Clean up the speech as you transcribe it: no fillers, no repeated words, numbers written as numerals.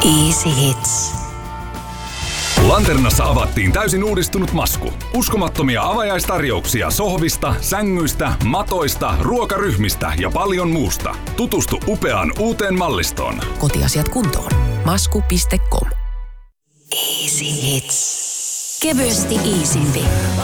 Easy Hits. Lanternassa avattiin täysin uudistunut Masku. Uskomattomia avajaistarjouksia sohvista, sängyistä, matoista, ruokaryhmistä ja paljon muusta. Tutustu upeaan uuteen mallistoon. Kotiasiat kuntoon. Masku.com. Easy Hits. Kevyesti easympi.